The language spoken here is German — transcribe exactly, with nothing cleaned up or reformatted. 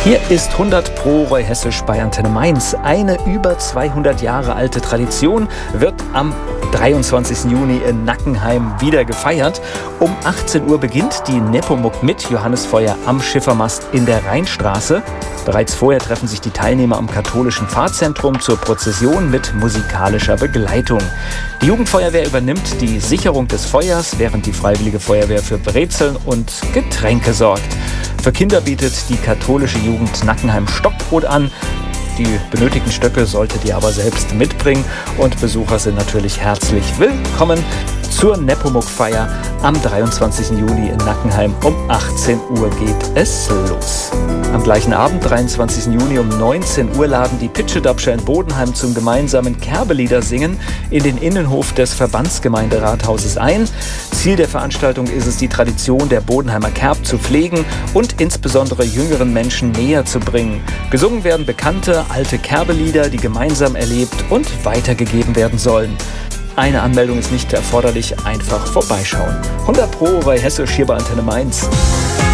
Hier ist hundert Pro Roy Hessisch bei Antenne Mainz. Eine über zweihundert Jahre alte Tradition wird am dreiundzwanzigsten Juni in Nackenheim wieder gefeiert. Um achtzehn Uhr beginnt die Nepomuk mit Johannisfeuer am Schiffermast in der Rheinstraße. Bereits vorher treffen sich die Teilnehmer am katholischen Pfarrzentrum zur Prozession mit musikalischer Begleitung. Die Jugendfeuerwehr übernimmt die Sicherung des Feuers, während die Freiwillige Feuerwehr für Brezeln und Getränke sorgt. Für Kinder bietet die katholische Jugend Nackenheim Stockbrot an. Die benötigten Stöcke solltet ihr aber selbst mitbringen und Besucher sind natürlich herzlich willkommen zur Nepomuk-Feier am dreiundzwanzigsten Juni in Nackenheim. Um achtzehn Uhr geht es los. Am gleichen Abend, dreiundzwanzigsten Juni um neunzehn Uhr, laden die Pitschedabscher in Bodenheim zum gemeinsamen Kerbelieder-Singen in den Innenhof des Verbandsgemeinderathauses ein. Ziel der Veranstaltung ist es, die Tradition der Bodenheimer Kerb zu pflegen und insbesondere jüngeren Menschen näher zu bringen. Gesungen werden bekannte alte Kerbelieder, die gemeinsam erlebt und weitergegeben werden sollen. Eine Anmeldung ist nicht erforderlich, einfach vorbeischauen. hundert Pro bei Hessisch hier bei Antenne Mainz.